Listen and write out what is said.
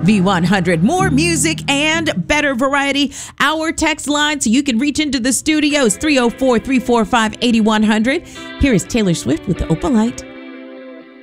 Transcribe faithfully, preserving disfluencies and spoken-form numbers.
V one hundred. More music and better variety. Our text line so you can reach into the studios, three oh four, three four five, eight one hundred. Here is Taylor Swift with the Opalite.